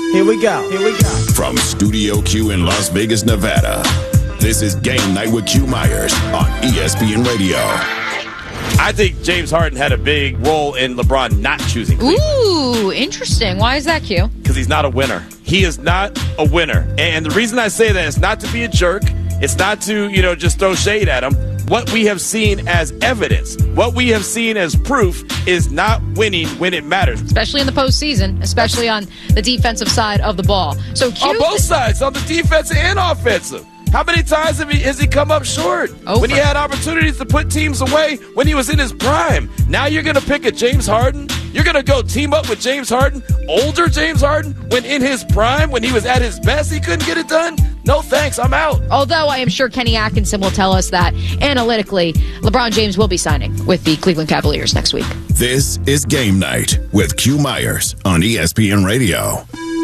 Here we go. From Studio Q in Las Vegas, Nevada, this is Game Night with Q Myers on ESPN Radio. I think James Harden had a big role in LeBron not choosing Cleveland. Ooh, interesting. Why is that, Q? Because he's not a winner. He is not a winner. And the reason I say that is not to be a jerk. It's not to, just throw shade at him. What we have seen as evidence, what we have seen as proof is not winning when it matters. Especially in the postseason, especially on the defensive side of the ball. So Q, on both sides, on the defensive and offensive. How many times has he come up short? When he had opportunities to put teams away when he was in his prime? Now you're going to pick a James Harden? You're going to go team up with James Harden, older James Harden, when in his prime, when he was at his best, he couldn't get it done? No thanks, I'm out. Although I am sure Kenny Atkinson will tell us that analytically, LeBron James will be signing with the Cleveland Cavaliers next week. This is Game Night with Q Myers on ESPN Radio.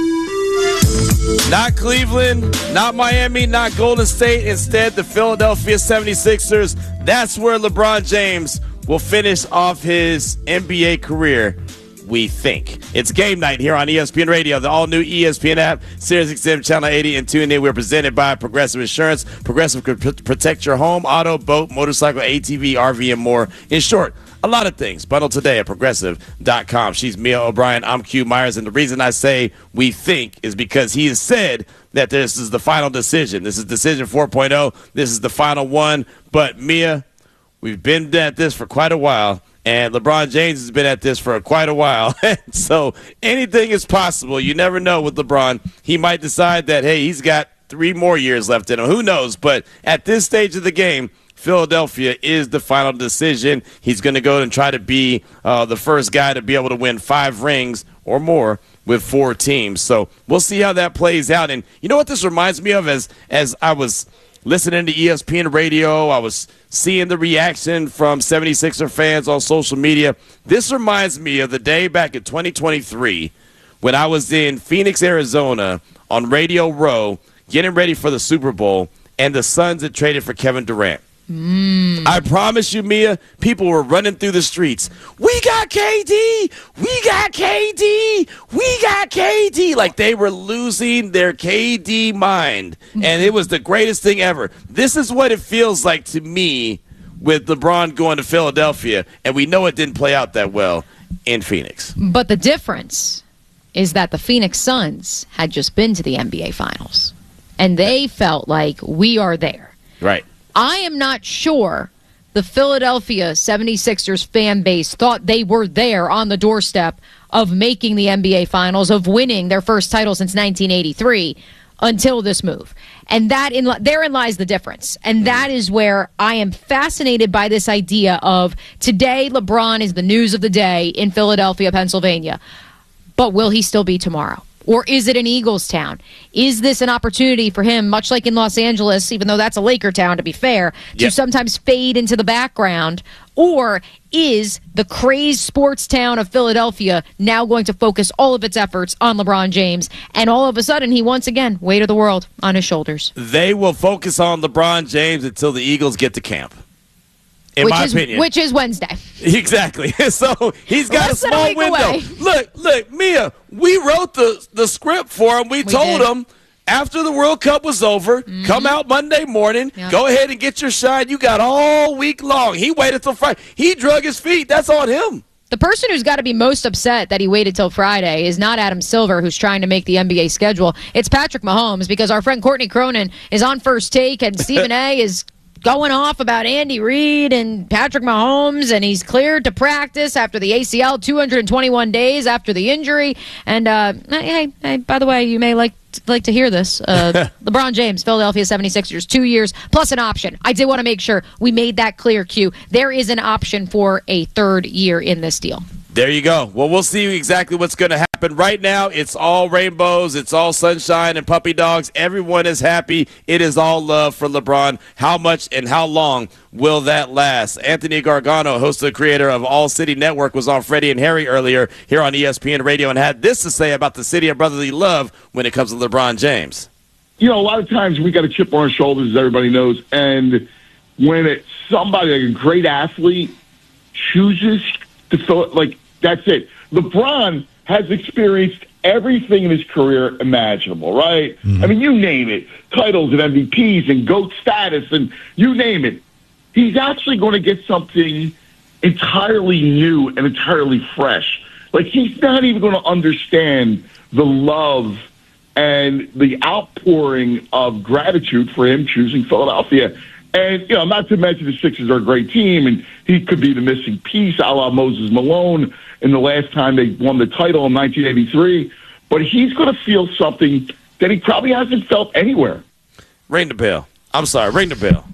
Not Cleveland, not Miami, not Golden State. Instead, the Philadelphia 76ers. That's where LeBron James will finish off his NBA career, we think. It's Game Night here on ESPN Radio, the all-new ESPN app, SiriusXM Channel 80, and tune in. We're presented by Progressive Insurance. Progressive could protect your home, auto, boat, motorcycle, ATV, RV, and more. In short, a lot of things. Bundle today at Progressive.com. She's Mia O'Brien. I'm Q Myers. And the reason I say we think is because he has said that this is the final decision. This is decision 4.0. This is the final one. But, Mia, we've been at this for quite a while. And LeBron James has been at this for quite a while. So anything is possible. You never know with LeBron. He might decide that, hey, he's got 3 more years left in him. Who knows? But at this stage of the game, Philadelphia is the final decision. He's going to go and try to be the first guy to be able to win 5 rings or more with 4 teams. So we'll see how that plays out. And you know what this reminds me of? As I was listening to ESPN Radio, I was seeing the reaction from 76er fans on social media. This reminds me of the day back in 2023 when I was in Phoenix, Arizona on Radio Row getting ready for the Super Bowl, and the Suns had traded for Kevin Durant. I promise you, Mia, people were running through the streets. We got KD! We got KD! We got KD! Like they were losing their KD mind. And it was the greatest thing ever. This is what it feels like to me with LeBron going to Philadelphia. And we know it didn't play out that well in Phoenix. But the difference is that the Phoenix Suns had just been to the NBA Finals. And they felt like we are there. Right. I am not sure the Philadelphia 76ers fan base thought they were there on the doorstep of making the NBA Finals, of winning their first title since 1983 until this move. And therein lies the difference. And that is where I am fascinated by this idea of today LeBron is the news of the day in Philadelphia, Pennsylvania. But will he still be tomorrow? Or is it an Eagles town? Is this an opportunity for him, much like in Los Angeles, even though that's a Laker town, to be fair, to sometimes fade into the background? Or is the crazed sports town of Philadelphia now going to focus all of its efforts on LeBron James? And all of a sudden, he once again, weight of the world on his shoulders. They will focus on LeBron James until the Eagles get to camp. In my opinion. Which is Wednesday. Exactly. So he's got a small window. Away. Look, Mia, we wrote the script for him. We told him after the World Cup was over, come out Monday morning, go ahead and get your shine. You got all week long. He waited till Friday. He drug his feet. That's on him. The person who's got to be most upset that he waited till Friday is not Adam Silver, who's trying to make the NBA schedule. It's Patrick Mahomes, because our friend Courtney Cronin is on First Take, and Stephen A. is going off about Andy Reid and Patrick Mahomes, and he's cleared to practice after the ACL, 221 days after the injury. And hey, by the way, you may like to hear this. LeBron James, Philadelphia 76ers, 2 years plus an option. I did want to make sure we made that clear, Q. There is an option for a 3rd year in this deal. There you go. Well, we'll see exactly what's going to happen. Right now, it's all rainbows. It's all sunshine and puppy dogs. Everyone is happy. It is all love for LeBron. How much and how long will that last? Anthony Gargano, host and creator of All City Network, was on Freddie and Harry earlier here on ESPN Radio and had this to say about the city of brotherly love when it comes to LeBron James. You know, a lot of times we got a chip on our shoulders, as everybody knows, and when it's somebody like a great athlete chooses to feel like that's it. LeBron has experienced everything in his career imaginable, right? Mm-hmm. I mean, you name it, titles and MVPs and GOAT status and you name it. He's actually going to get something entirely new and entirely fresh. Like, he's not even going to understand the love and the outpouring of gratitude for him choosing Philadelphia. And, not to mention the Sixers are a great team, and he could be the missing piece, a la Moses Malone in the last time they won the title in 1983. But he's going to feel something that he probably hasn't felt anywhere. Ring the bell. I'm sorry, ring the bell.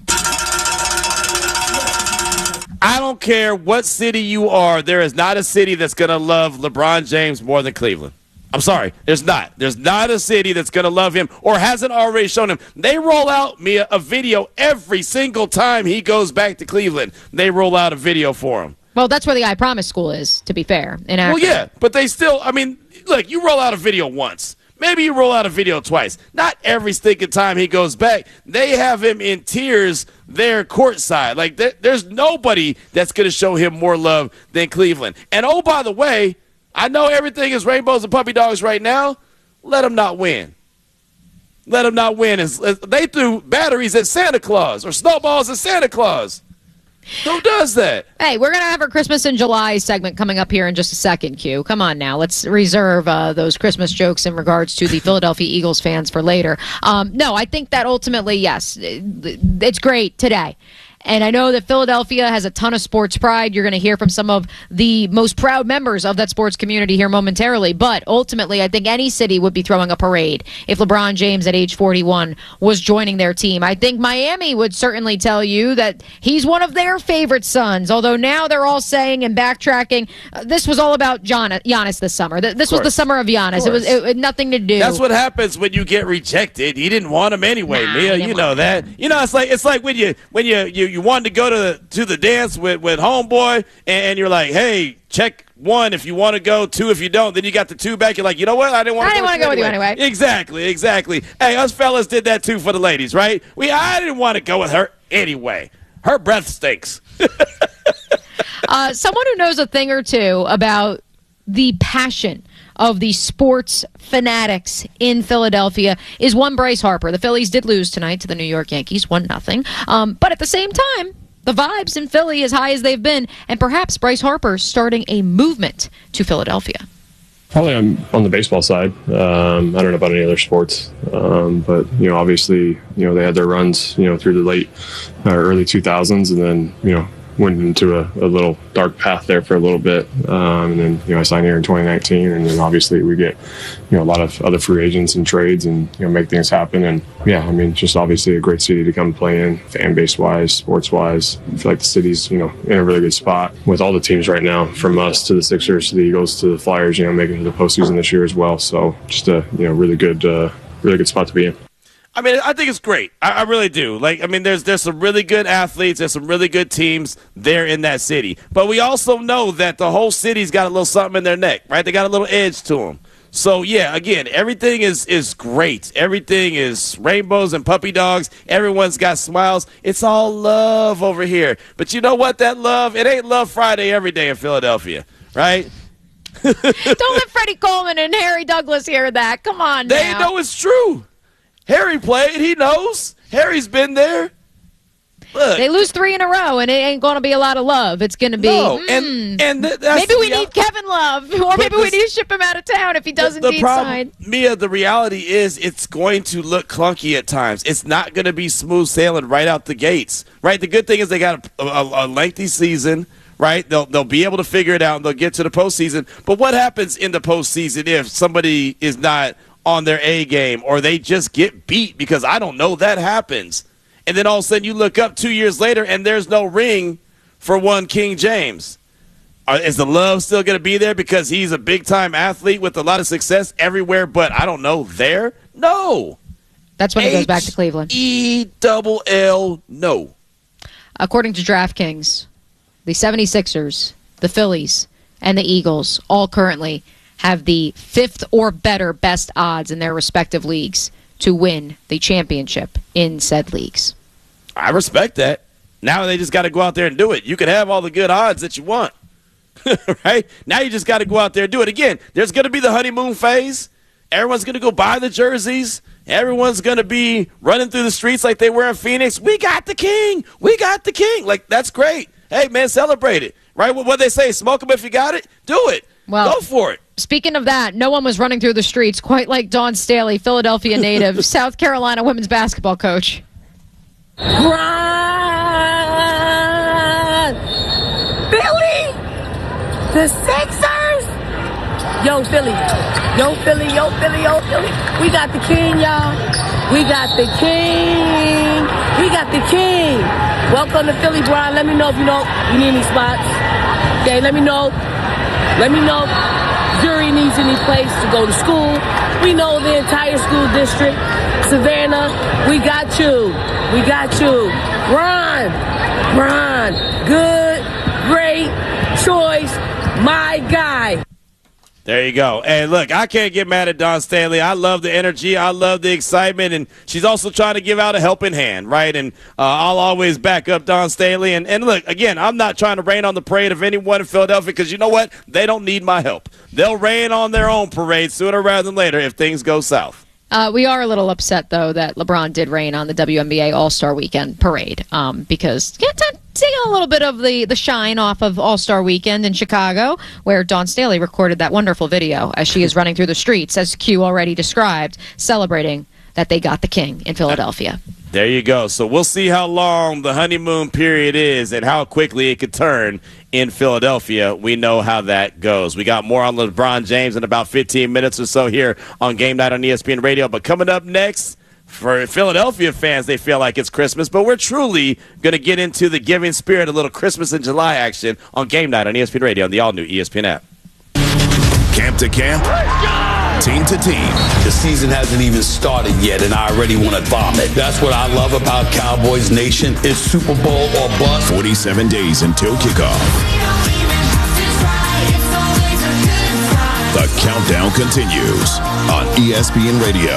I don't care what city you are, there is not a city that's going to love LeBron James more than Cleveland. I'm sorry, there's not. There's not a city that's going to love him or hasn't already shown him. They roll out a video every single time he goes back to Cleveland. They roll out a video for him. Well, that's where the I Promise School is, to be fair. Well, yeah, but they still, look, you roll out a video once. Maybe you roll out a video twice. Not every stinking time he goes back. They have him in tears there courtside. Like, there's nobody that's going to show him more love than Cleveland. And, oh, by the way, I know everything is rainbows and puppy dogs right now. Let them not win. Let them not win. They threw batteries at Santa Claus or snowballs at Santa Claus. Who does that? Hey, we're going to have our Christmas in July segment coming up here in just a second, Q. Come on now. Let's reserve those Christmas jokes in regards to the Philadelphia Eagles fans for later. No, I think that ultimately, yes, it's great today. And I know that Philadelphia has a ton of sports pride. You're going to hear from some of the most proud members of that sports community here momentarily. But ultimately, I think any city would be throwing a parade if LeBron James at age 41 was joining their team. I think Miami would certainly tell you that he's one of their favorite sons, although now they're all saying and backtracking, this was all about Giannis this summer. This was the summer of Giannis. It had nothing to do. That's what happens when you get rejected. He didn't want him anyway, Mia. You know that. It's like when you wanted to go to the dance with homeboy, and you're like, hey, check 1 if you want to go, 2 if you don't. Then you got the 2 back. You're like, you know what? I didn't want to go with you anyway. Exactly. Hey, us fellas did that too for the ladies, right? I didn't want to go with her anyway. Her breath stinks. Someone who knows a thing or two about the passion of the sports fanatics in Philadelphia is one Bryce Harper. The Phillies did lose tonight to the New York Yankees, 1-0. But at the same time, the vibes in Philly as high as they've been, and perhaps Bryce Harper starting a movement to Philadelphia. Probably on the baseball side. I don't know about any other sports, but obviously, they had their runs, through the late or early 2000s, and then went into a little dark path there for a little bit, and then I signed here in 2019, and then obviously we get a lot of other free agents and trades, and make things happen. And just obviously a great city to come play in, fan base wise, sports wise. I feel like the city's in a really good spot with all the teams right now, from us to the Sixers to the Eagles to the Flyers, making it to the postseason this year as well. So just a really good spot to be in. I think it's great. I really do. There's some really good athletes. There's some really good teams there in that city. But we also know that the whole city's got a little something in their neck, right? They got a little edge to them. So, yeah, again, everything is great. Everything is rainbows and puppy dogs. Everyone's got smiles. It's all love over here. But you know what? That love, it ain't Love Friday every day in Philadelphia, right? Don't let Freddie Coleman and Harry Douglas hear that. Come on now. They know it's true. Harry played. He knows. Harry's been there. Look, they lose 3 in a row, and it ain't going to be a lot of love. It's going to be, maybe we need Kevin Love, or maybe we need to ship him out of town if he doesn't indeed sign. Mia, the reality is it's going to look clunky at times. It's not going to be smooth sailing right out the gates, right? The good thing is they got a lengthy season, right? They'll be able to figure it out, and they'll get to the postseason. But what happens in the postseason if somebody is not on their A game, or they just get beat? Because I don't know, that happens. And then all of a sudden you look up 2 years later and there's no ring for one King James. Is the love still going to be there because he's a big-time athlete with a lot of success everywhere, but I don't know, there? No. That's when he goes back to Cleveland. H-E-double-L, no. According to DraftKings, the 76ers, the Phillies, and the Eagles all currently have the 5th or better best odds in their respective leagues to win the championship in said leagues. I respect that. Now they just got to go out there and do it. You can have all the good odds that you want. right? Now you just got to go out there and do it. Again, there's going to be the honeymoon phase. Everyone's going to go buy the jerseys. Everyone's going to be running through the streets like they were in Phoenix. We got the king. We got the king. Like, that's great. Hey, man, celebrate it. Right? What they say, smoke them if you got it. Do it. Well, go for it. Speaking of that, no one was running through the streets quite like Dawn Staley, Philadelphia native, South Carolina women's basketball coach. Run! Philly! The Sixers! Yo, Philly. Yo, Philly. Yo, Philly. Yo, Philly. We got the king, y'all. We got the king. We got the king. Welcome to Philly, Brian. Let me know if you need any spots. Okay, let me know. Let me know. Zuri needs any place to go to school. We know the entire school district. Savannah, we got you. We got you. Ron. Good, great choice. My guy. There you go. And look, I can't get mad at Dawn Staley. I love the energy. I love the excitement. And she's also trying to give out a helping hand, right? And I'll always back up Dawn Staley. And look, again, I'm not trying to rain on the parade of anyone in Philadelphia because you know what? They don't need my help. They'll rain on their own parade sooner rather than later if things go south. We are a little upset, though, that LeBron did rain on the WNBA All-Star Weekend parade because taking a little bit of the shine off of All-Star Weekend in Chicago, where Dawn Staley recorded that wonderful video as she is running through the streets, as Q already described, celebrating that they got the king in Philadelphia. There you go. So we'll see how long the honeymoon period is and how quickly it could turn in Philadelphia. We know how that goes. We got more on LeBron James in about 15 minutes or so here on Game Night on ESPN Radio. But coming up next, for Philadelphia fans, they feel like it's Christmas, but we're truly going to get into the giving spirit, a little Christmas in July action on Game Night on ESPN Radio on the all-new ESPN app. Camp to camp, team to team. The season hasn't even started yet, and I already want to vomit. That's what I love about Cowboys Nation. It's Super Bowl or bust. 47 days until kickoff. The countdown continues on ESPN Radio.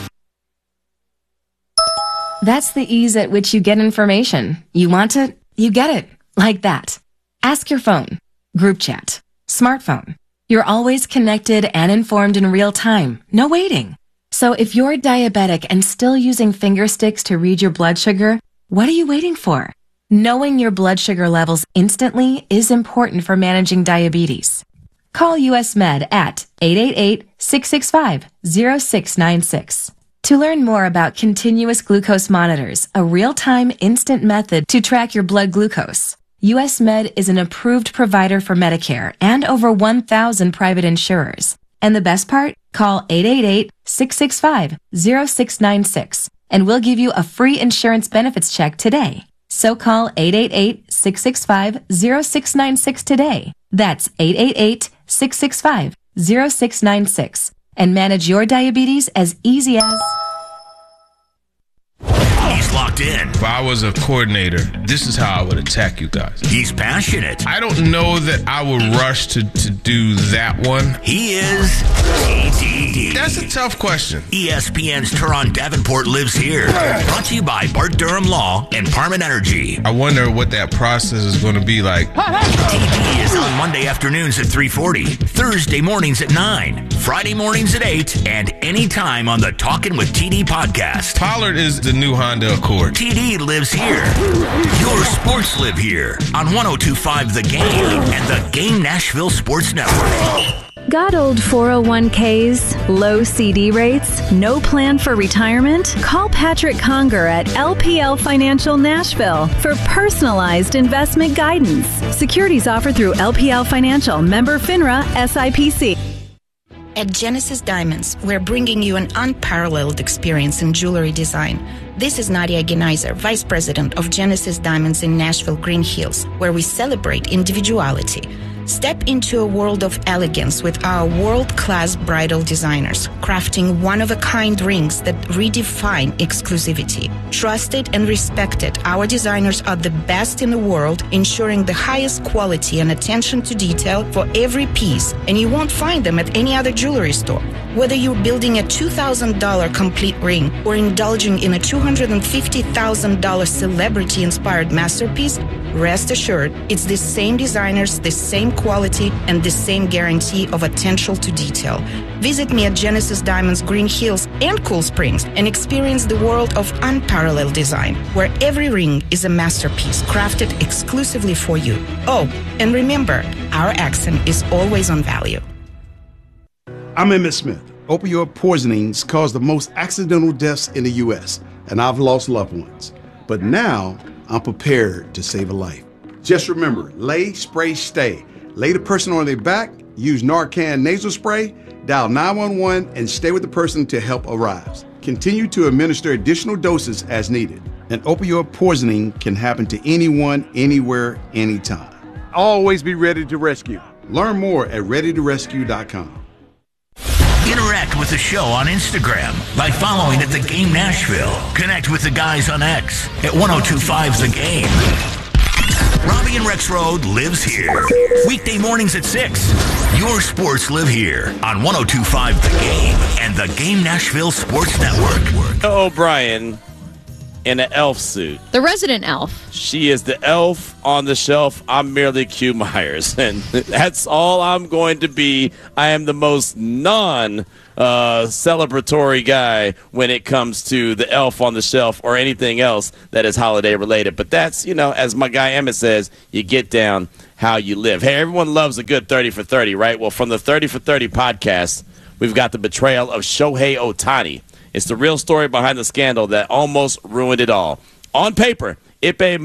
That's the ease at which you get information. You want it, you get it. Like that. Ask your phone. Group chat. Smartphone. You're always connected and informed in real time. No waiting. So if you're diabetic and still using finger sticks to read your blood sugar, what are you waiting for? Knowing your blood sugar levels instantly is important for managing diabetes. Call US Med at 888-665-0696. To learn more about continuous glucose monitors, a real-time instant method to track your blood glucose, US Med is an approved provider for Medicare and over 1,000 private insurers. And the best part? Call 888-665-0696 and we'll give you a free insurance benefits check today. So call 888-665-0696 today. That's 888-665-0696 and manage your diabetes as easy as... He's locked in. If I was a coordinator, this is how I would attack you guys. He's passionate. I don't know that I would rush to do that one. He is TDD. That's a tough question. ESPN's Teron Davenport lives here. Brought to you by Bart Durham Law and Parman Energy. I wonder what that process is going to be like. TD is on Monday afternoons at 3:40, Thursday mornings at 9, Friday mornings at 8, and anytime on the Talkin' with TD podcast. Pollard is the new Honda Accord. TD lives here. Your sports live here on 102.5 The Game and the Game Nashville Sports Network. Got old 401ks, low CD rates, no plan for retirement? Call Patrick Conger at LPL Financial Nashville for personalized investment guidance. Securities offered through LPL Financial, member FINRA, SIPC. At Genesis Diamonds, we're bringing you an unparalleled experience in jewelry design. This is Nadia Genaiser, Vice President of Genesis Diamonds in Nashville, Green Hills, where we celebrate individuality. Step into a world of elegance with our world-class bridal designers, crafting one-of-a-kind rings that redefine exclusivity. Trusted and respected, our designers are the best in the world, ensuring the highest quality and attention to detail for every piece, and you won't find them at any other jewelry store. Whether you're building a $2,000 complete ring or indulging in a $250,000 celebrity-inspired masterpiece, rest assured, it's the same designers, the same quality, and the same guarantee of attention to detail. Visit me at Genesis Diamonds Green Hills and Cool Springs and experience the world of unparalleled design, where every ring is a masterpiece crafted exclusively for you. Oh, and remember, our accent is always on value. I'm Emmett Smith. Opioid poisonings cause the most accidental deaths in the U.S., and I've lost loved ones. But now, I'm prepared to save a life. Just remember, lay, spray, stay. Lay the person on their back, use Narcan nasal spray, dial 911, and stay with the person until help arrives. Continue to administer additional doses as needed. An opioid poisoning can happen to anyone, anywhere, anytime. Always be ready to rescue. Learn more at readytorescue.com. Interact with the show on Instagram by following at The Game Nashville. Connect with the guys on X at 1025 The Game. Robbie and Rex Road lives here. Weekday mornings at 6. Your sports live here on 1025 The Game and the Game Nashville Sports Network. O'Brien in an elf suit. The resident elf. She is the elf on the shelf. I'm merely Q Myers. And that's all I'm going to be. I am the most non-celebratory guy when it comes to the elf on the shelf or anything else that is holiday related. But that's, as my guy Emmett says, you get down how you live. Hey, everyone loves a good 30 for 30, right? Well, from the 30 for 30 podcast, we've got the betrayal of Shohei Ohtani. It's the real story behind the scandal that almost ruined it all. On paper, Ippei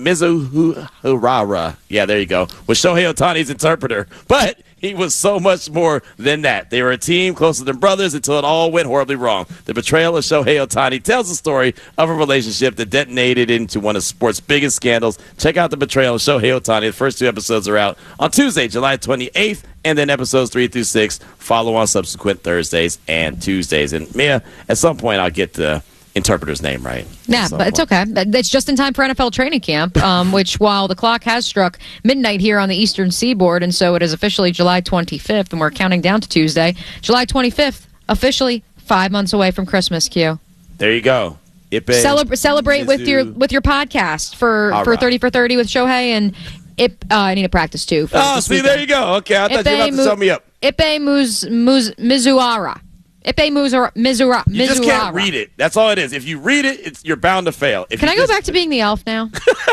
Mizuhara, yeah, there you go, was Shohei Ohtani's interpreter. But he was so much more than that. They were a team closer than brothers until it all went horribly wrong. The betrayal of Shohei Ohtani tells the story of a relationship that detonated into one of sports' biggest scandals. Check out the betrayal of Shohei Ohtani. The first 2 episodes are out on Tuesday, July 28th, and then episodes 3 through 6 follow on subsequent Thursdays and Tuesdays. And Mia, at some point I'll get the interpreter's name right. Yeah, but it's okay. It's just in time for NFL training camp, which while the clock has struck midnight here on the Eastern Seaboard, and so it is officially July 25th, and we're counting down to Tuesday. July 25th, officially 5 months away from Christmas, Q. There you go. Celebrate with your podcast for 30 for 30 with Shohei, and I need to practice too. See, there you go. Okay, I thought you were about to sum me up. Ippei Mizuhara. Ippei Mizuhara. You just can't read it. That's all it is. If you read it, you're bound to fail. Can I go back to being the elf now?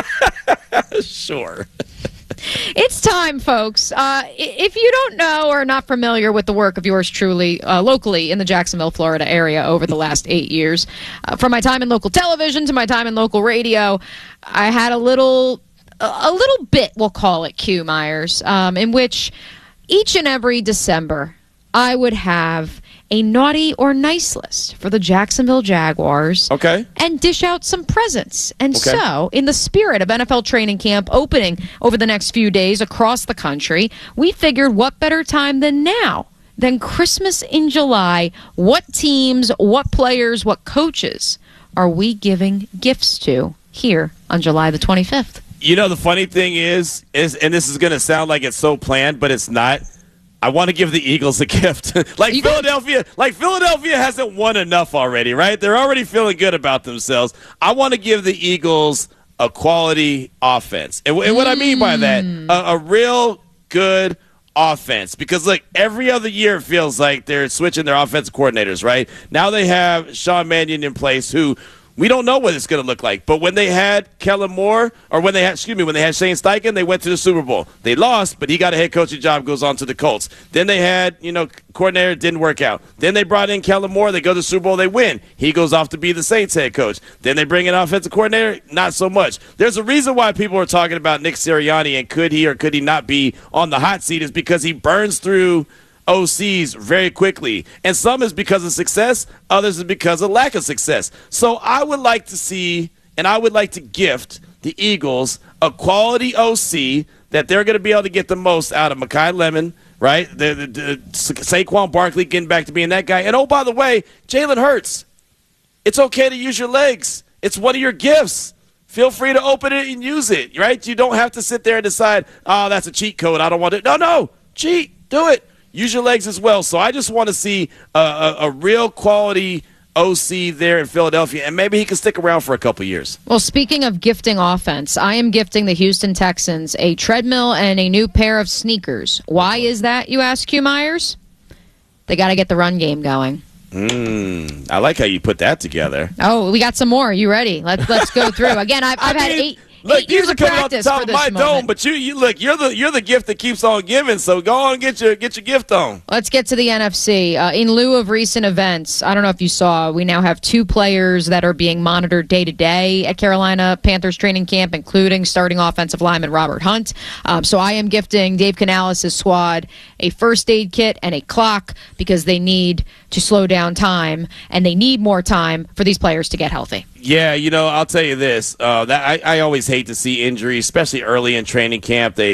Sure. It's time, folks. If you don't know or are not familiar with the work of yours truly locally in the Jacksonville, Florida area over the last 8 years, from my time in local television to my time in local radio, I had a little bit, we'll call it, Q Myers, in which each and every December I would have a naughty or nice list for the Jacksonville Jaguars. Okay. And dish out some presents. And so, in the spirit of NFL training camp opening over the next few days across the country, we figured what better time than now, than Christmas in July. What teams, what players, what coaches are we giving gifts to here on July the 25th? The funny thing is, and this is going to sound like it's so planned, but it's not. I want to give the Eagles a gift. Philadelphia hasn't won enough already, right? They're already feeling good about themselves. I want to give the Eagles a quality offense. And what I mean by that, a real good offense. Because, look, every other year it feels like they're switching their offensive coordinators, right? Now they have Sean Mannion in place, who we don't know what it's going to look like. But when they had Kellen Moore, or when they had Shane Steichen, they went to the Super Bowl. They lost, but he got a head coaching job, goes on to the Colts. Then they had, coordinator, didn't work out. Then they brought in Kellen Moore. They go to the Super Bowl, they win. He goes off to be the Saints head coach. Then they bring in offensive coordinator, not so much. There's a reason why people are talking about Nick Sirianni and could he or could he not be on the hot seat, is because he burns through OCs very quickly. And some is because of success, others is because of lack of success. So I would like to see, and I would like to gift the Eagles a quality OC that they're going to be able to get the most out of Mekhi Lemon, right? The Saquon Barkley getting back to being that guy. And, oh, by the way, Jalen Hurts. It's okay to use your legs. It's one of your gifts. Feel free to open it and use it, right? You don't have to sit there and decide, oh, that's a cheat code. I don't want it. No, cheat. Do it. use your legs as well. So I just want to see a real quality OC there in Philadelphia, and maybe he can stick around for a couple years. Well, speaking of gifting offense, I am gifting the Houston Texans a treadmill and a new pair of sneakers. Why is that, you ask, Q Myers? They got to get the run game going. I like how you put that together. Oh, we got some more. You ready? Let's go through. Again, I've had eight years of practice off for the this top of my moment. dome, but you look, you're the gift that keeps on giving. So go on, get your gift on. Let's get to the NFC. In lieu of recent events, I don't know if you saw, we now have 2 players that are being monitored day to day at Carolina Panthers training camp, including starting offensive lineman Robert Hunt. So I am gifting Dave Canales' squad a first aid kit and a clock because they need to slow down time, and they need more time for these players to get healthy. Yeah, I'll tell you this. That I always hate to see injuries, especially early in training camp. They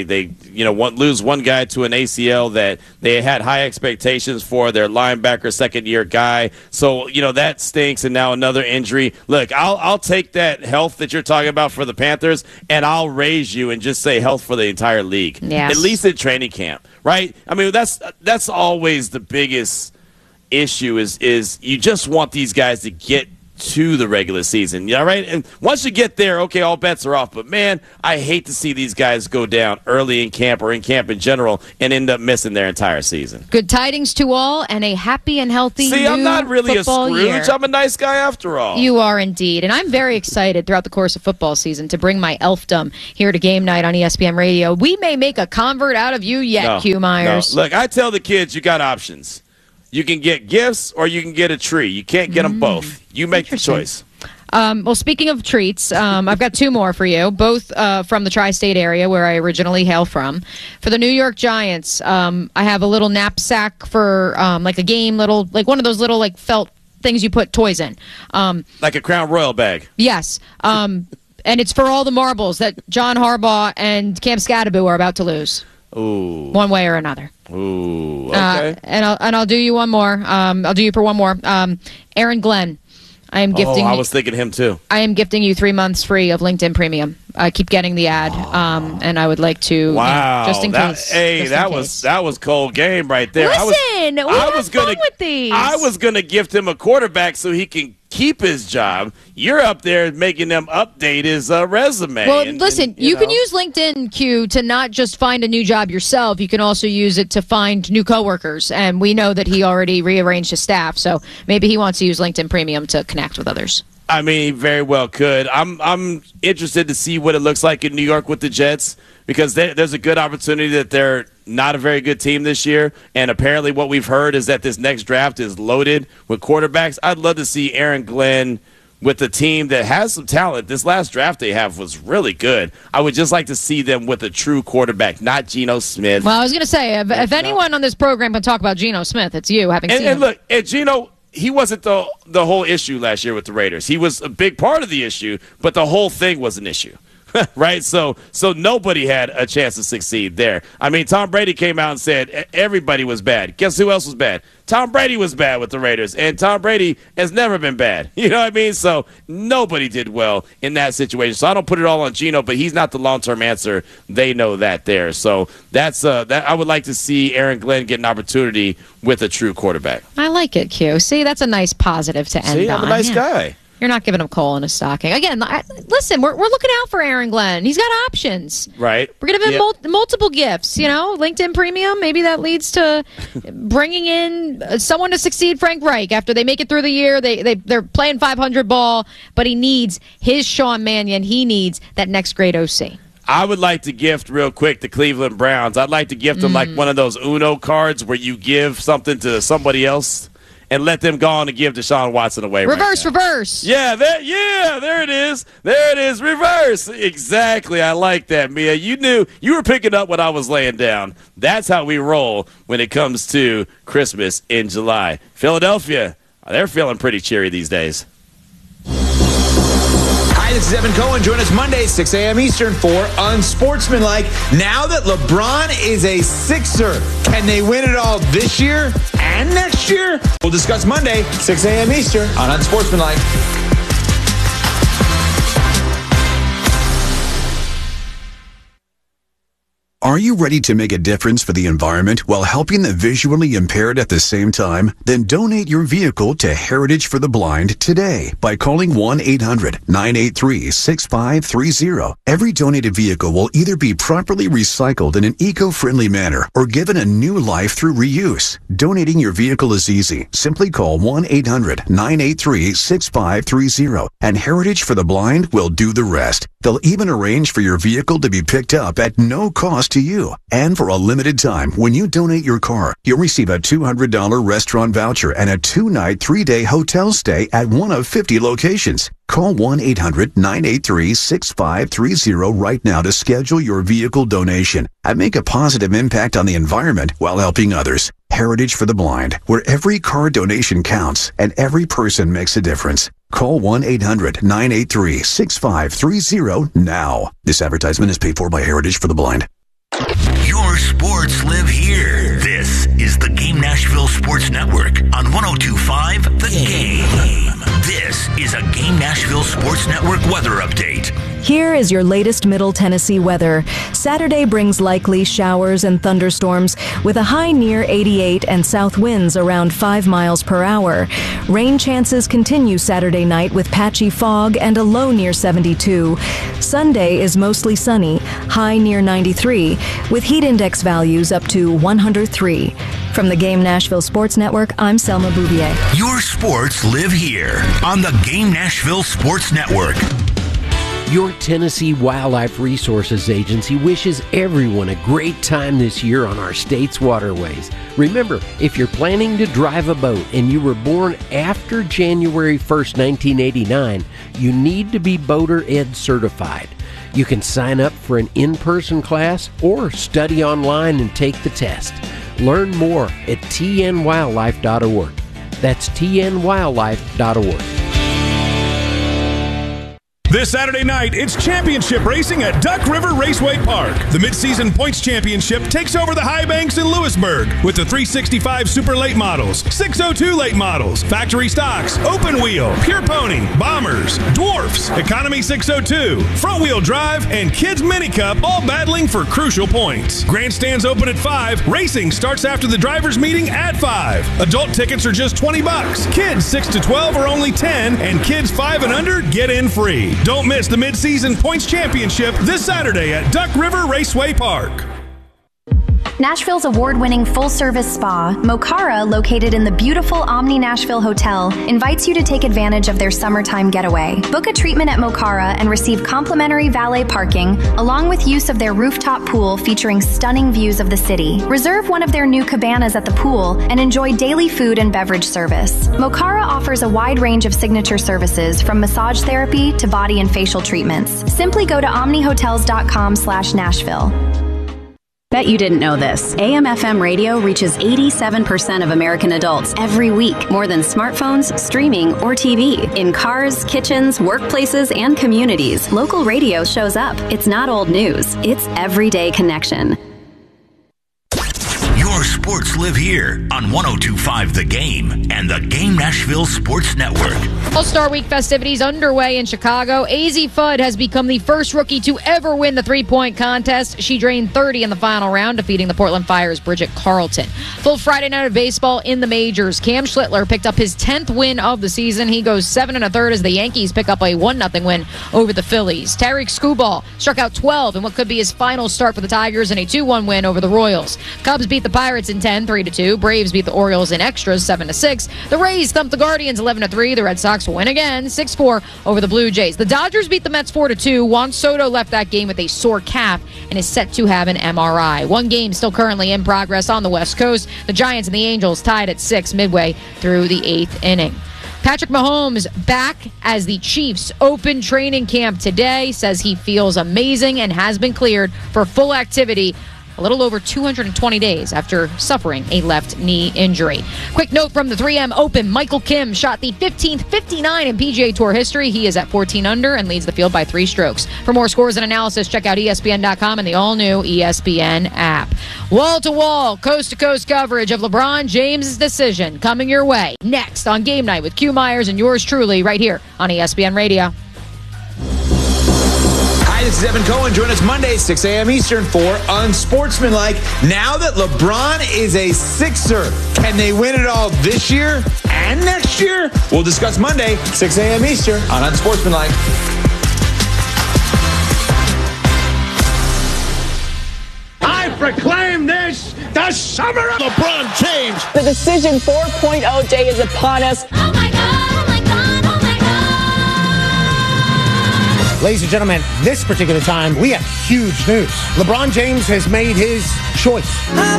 lose one guy to an ACL that they had high expectations for, their linebacker, second-year guy. So, that stinks, and now another injury. Look, I'll take that health that you're talking about for the Panthers, and I'll raise you and just say health for the entire league. Yes. At least in training camp, right? I mean, that's always the biggest issue is you just want these guys to get to the regular season, right? And once you get there, okay, all bets are off. But, man, I hate to see these guys go down early in camp or in camp in general and end up missing their entire season. Good tidings to all and a happy and healthy See, I'm not really a Scrooge. Year. I'm a nice guy after all. You are indeed. And I'm very excited throughout the course of football season to bring my elfdom here to Game Night on ESPN Radio. We may make a convert out of you yet, Q Myers. No. Look, I tell the kids you got options. You can get gifts or you can get a tree. You can't get them both. You make the choice. Well, speaking of treats, I've got 2 more for you, both from the tri-state area where I originally hail from. For the New York Giants, I have a little knapsack for like a game, like one of those little felt things you put toys in. Like a Crown Royal bag. Yes. And it's for all the marbles that John Harbaugh and Cam Scatterbo are about to lose. Ooh. One way or another. Ooh. Okay. And I'll do you one more. I'll do you for one more. Aaron Glenn. I am gifting. I was thinking him too. I am gifting you 3 months free of LinkedIn Premium. I keep getting the ad, and I would like to. Wow. Just in case. Hey, that was cold game right there. Listen, we have fun with these. I was gonna gift him a quarterback so he can keep his job. You're up there making them update his resume. Well, listen, you can use LinkedIn, Q, to not just find a new job yourself. You can also use it to find new coworkers. And we know that he already rearranged his staff, so maybe he wants to use LinkedIn Premium to connect with others. I mean, very well could. I'm interested to see what it looks like in New York with the Jets because there's a good opportunity that they're not a very good team this year. And apparently what we've heard is that this next draft is loaded with quarterbacks. I'd love to see Aaron Glenn with a team that has some talent. This last draft they have was really good. I would just like to see them with a true quarterback, not Geno Smith. Well, I was going to say, if anyone on this program can talk about Geno Smith, it's you, having seen him. And look, and Geno, he wasn't the whole issue last year with the Raiders. He was a big part of the issue, but the whole thing was an issue. Right? So nobody had a chance to succeed there. I mean, Tom Brady came out and said everybody was bad. Guess who else was bad? Tom Brady was bad with the Raiders, and Tom Brady has never been bad. You know what I mean? So nobody did well in that situation. So I don't put it all on Geno, but he's not the long-term answer. They know that there. So that's that. I would like to see Aaron Glenn get an opportunity with a true quarterback. I like it, Q. See, that's a nice positive to end on. See, I'm a nice guy. You're not giving him coal in his stocking. Again, listen, we're looking out for Aaron Glenn. He's got options. Right. We're going to give him multiple gifts, LinkedIn Premium. Maybe that leads to bringing in someone to succeed Frank Reich after they make it through the year. They're playing 500 ball, but he needs his Sean Mannion. He needs that next great OC. I would like to gift real quick the Cleveland Browns. I'd like to gift them like one of those Uno cards where you give something to somebody else and let them go on and give Deshaun Watson away. Reverse. Yeah, there it is. There it is. Reverse. Exactly. I like that, Mia. You knew you were picking up what I was laying down. That's how we roll when it comes to Christmas in July. Philadelphia, they're feeling pretty cheery these days. Hi, this is Evan Cohen. Join us Monday, 6 a.m. Eastern for Unsportsmanlike. Now that LeBron is a Sixer, can they win it all this year and next year? We'll discuss Monday, 6 a.m. Eastern on Unsportsmanlike. Are you ready to make a difference for the environment while helping the visually impaired at the same time? Then donate your vehicle to Heritage for the Blind today by calling 1-800-983-6530. Every donated vehicle will either be properly recycled in an eco-friendly manner or given a new life through reuse. Donating your vehicle is easy. Simply call 1-800-983-6530 and Heritage for the Blind will do the rest. They'll even arrange for your vehicle to be picked up at no cost to you. And for a limited time, when you donate your car, you'll receive a $200 restaurant voucher and a 2-night, 3-day hotel stay at one of 50 locations. Call 1-800-983-6530 right now to schedule your vehicle donation and make a positive impact on the environment while helping others. Heritage for the Blind, where every car donation counts and every person makes a difference. Call 1-800-983-6530 now. This advertisement is paid for by Heritage for the Blind. Your sports live here. This is the Game Nashville Sports Network on 102.5 The Game. This is a Game Nashville Sports Network weather update. Here is your latest Middle Tennessee weather. Saturday brings likely showers and thunderstorms with a high near 88 and south winds around 5 miles per hour. Rain chances continue Saturday night with patchy fog and a low near 72. Sunday is mostly sunny, high near 93, with heat index values up to 103. From the Game Nashville Sports Network, I'm Selma Bouvier. Your sports live here on the Game Nashville Sports Network. Your Tennessee Wildlife Resources Agency wishes everyone a great time this year on our state's waterways. Remember, if you're planning to drive a boat and you were born after January 1st, 1989, you need to be Boater Ed certified. You can sign up for an in-person class or study online and take the test. Learn more at tnwildlife.org. That's tnwildlife.org. This Saturday night, it's championship racing at Duck River Raceway Park. The Midseason Points Championship takes over the High Banks in Lewisburg with the 365 Super Late Models, 602 Late Models, Factory Stocks, Open Wheel, Pure Pony, Bombers, Dwarfs, Economy 602, Front Wheel Drive, and Kids Mini Cup all battling for crucial points. Grandstands open at 5. Racing starts after the drivers' meeting at 5. Adult tickets are just $20. Kids 6 to 12 are only 10, and kids 5 and under get in free. Don't miss the Midseason Points Championship this Saturday at Duck River Raceway Park. Nashville's award-winning full-service spa, Mokara, located in the beautiful Omni Nashville Hotel, invites you to take advantage of their summertime getaway. Book a treatment at Mokara and receive complimentary valet parking, along with use of their rooftop pool featuring stunning views of the city. Reserve one of their new cabanas at the pool and enjoy daily food and beverage service. Mokara offers a wide range of signature services, from massage therapy to body and facial treatments. Simply go to omnihotels.com/Nashville. Bet you didn't know this. AM/FM radio reaches 87% of American adults every week, more than smartphones, streaming, or TV. In cars, kitchens, workplaces, and communities, local radio shows up. It's not old news. It's everyday connection. Your sports live here on 102.5 The Game and the Game Nashville Sports Network. All-Star Week festivities underway in Chicago. Azzi Fudd has become the first rookie to ever win the three-point contest. She drained 30 in the final round, defeating the Portland Fire's Bridget Carlton. Full Friday night of baseball in the majors. Cam Schlittler picked up his 10th win of the season. He goes 7 1/3 as the Yankees pick up a 1-0 win over the Phillies. Tariq Skubal struck out 12 in what could be his final start for the Tigers in a 2-1 win over the Royals. Cubs beat the Pirates in 10, 3-2. Braves beat the Orioles in extras, 7-6. The Rays thumped the Guardians 11-3. The Red Sox will win again, 6-4 over the Blue Jays. The Dodgers beat the Mets 4-2. Juan Soto left that game with a sore calf and is set to have an MRI. One game still currently in progress on the West Coast. The Giants and the Angels tied at 6 midway through the 8th inning. Patrick Mahomes back as the Chiefs open training camp today. Says he feels amazing and has been cleared for full activity a little over 220 days after suffering a left knee injury. Quick note from the 3M Open. Michael Kim shot the 15th 59 in PGA Tour history. He is at 14 under and leads the field by 3 strokes. For more scores and analysis, check out ESPN.com and the all-new ESPN app. Wall-to-wall, coast-to-coast coverage of LeBron James' decision coming your way next on Game Night with Q Myers and yours truly right here on ESPN Radio. Hi, This is Evan Cohen. Join us Monday, 6 a.m. Eastern for Unsportsmanlike. Now that LeBron is a Sixer, can they win it all this year and next year? We'll discuss Monday, 6 a.m. Eastern on Unsportsmanlike. I proclaim this the summer of LeBron James. The Decision 4.0 day is upon us. Oh my God, oh my God, oh my God. Ladies and gentlemen, this particular time, we have huge news. LeBron James has made his choice.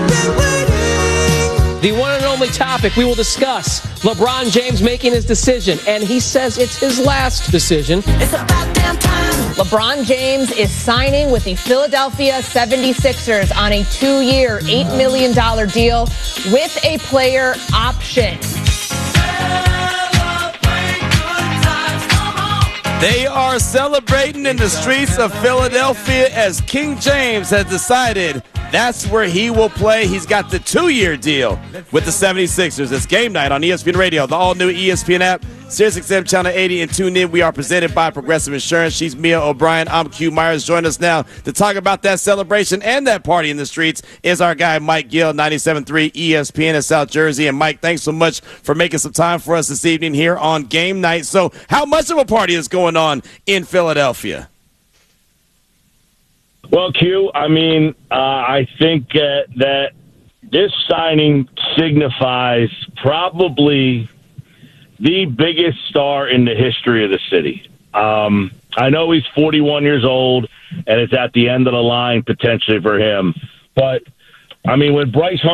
The one and only topic we will discuss, LeBron James making his decision, and he says it's his last decision. It's about damn time. LeBron James is signing with the Philadelphia 76ers on a 2-year, $8 million deal with a player option. They are celebrating in the streets of Philadelphia as King James has decided that's where he will play. He's got the 2-year deal with the 76ers. It's game night on ESPN Radio, the all-new ESPN app, SiriusXM Channel 80, and tune in. We are presented by Progressive Insurance. She's Mia O'Brien. I'm Q Myers. Join us now to talk about that celebration and that party in the streets is our guy Mike Gill, 97.3 ESPN in South Jersey. And Mike, thanks so much for making some time for us this evening here on game night. So how much of a party is going on in Philadelphia? Well, Q, I mean, I think that this signing signifies probably the biggest star in the history of the city. I know he's 41 years old, and it's at the end of the line potentially for him. But, I mean, when Bryce